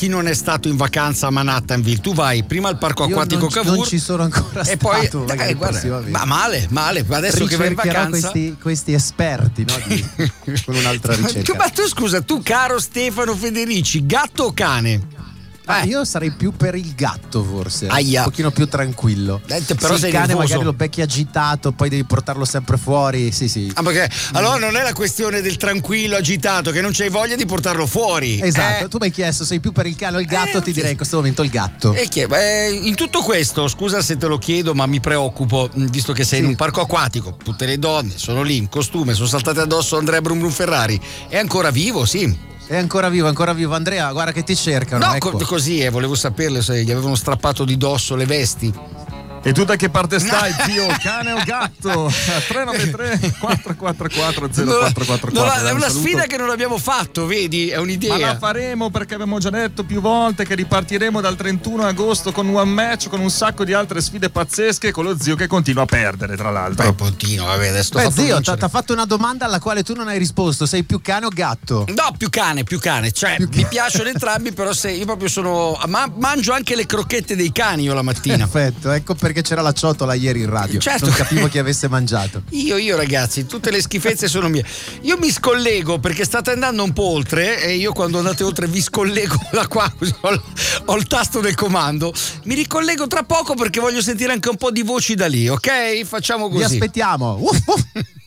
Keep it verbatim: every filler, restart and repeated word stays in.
chi non è stato in vacanza a Manhattanville, tu vai prima al parco acquatico non, Cavour. Non ci sono ancora e stato. poi dai, guarda, ma male, male. Adesso che vai in vacanza, questi, questi esperti, no? Di, con un'altra ricerca. Ma tu scusa, tu caro Stefano Federici, gatto o cane? Ah, io sarei più per il gatto, forse. Aia. Un pochino più tranquillo. Eh, però sì, sei il cane nervoso. magari lo becchi agitato, poi devi portarlo sempre fuori. Sì, sì. Ah, perché allora non è la questione del tranquillo agitato, che non c'hai voglia di portarlo fuori. Esatto, eh? tu mi hai chiesto sei più per il cane o il gatto, Eh, ti sì. direi in questo momento il gatto. E che, beh, in tutto questo, scusa se te lo chiedo, ma mi preoccupo, visto che sei Sì. in un parco acquatico, tutte le donne sono lì in costume, sono saltate addosso Andrea Brum Brum Ferrari. È ancora vivo, sì. È ancora vivo, è ancora vivo. Andrea, guarda che ti cercano. No, ecco. co- così, eh, volevo saperle se gli avevano strappato di dosso le vesti. E tu da che parte stai, Pio? Cane o gatto? tre nove tre quattro quattro quattro zero quattro quattro No, quattro. no, è una Saluto. sfida che non abbiamo fatto, vedi? È un'idea. Ma la faremo perché abbiamo già detto più volte che ripartiremo dal trentuno agosto con One Match, con un sacco di altre sfide pazzesche, con lo zio che continua a perdere, tra l'altro. Beh, Pontino, vabbè, adesso t'ho Beh, fatto zio, ti vincere. ha fatto una domanda alla quale tu non hai risposto. Sei più cane o gatto? No, più cane, più cane. Cioè, Più mi piacciono entrambi, però se io proprio sono. Ma mangio anche le crocchette dei cani io la mattina. Perfetto, ecco perché c'era la ciotola ieri in radio. Certo. Non capivo chi avesse mangiato. Io, io ragazzi, tutte le schifezze sono mie. Io mi scollego perché state andando un po' oltre e io quando andate oltre vi scollego da qua, così ho, il- ho il tasto del comando. Mi ricollego tra poco perché voglio sentire anche un po' di voci da lì, ok? Facciamo Vi così. aspettiamo. Uff, uff.